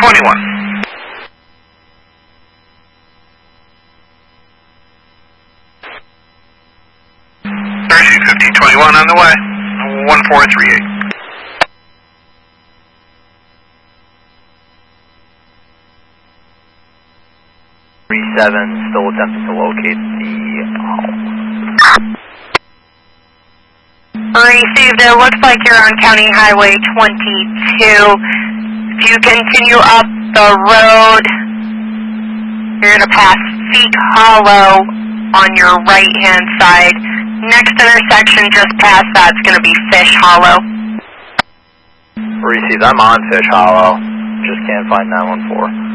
5021. Parachute 5021 on the way. 1438. 37, still attempting to locate the hull. Received. It looks like you're on County Highway 22. If you continue up the road, you're going to pass Feet Hollow on your right-hand side. Next intersection just past that's going to be Fish Hollow. Received. I'm on Fish Hollow. Just can't find 914.